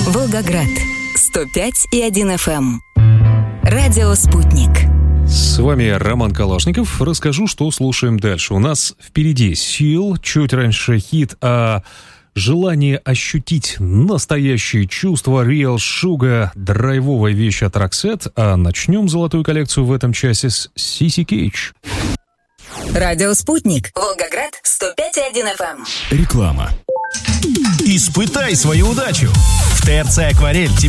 Волгоград 105,1 FM. Радио «Спутник». С вами Роман Калашников. Расскажу, что слушаем дальше. У нас впереди Seal, чуть раньше хит о желании ощутить настоящие чувства, Real Sugar, драйвовая вещь от Roxette. А начнем золотую коллекцию в этом часе с Сиси Кейдж. Радио «Спутник». Волгоград 105,1 FM. Реклама. Испытай свою удачу. В ТРЦ «Акварель» тебе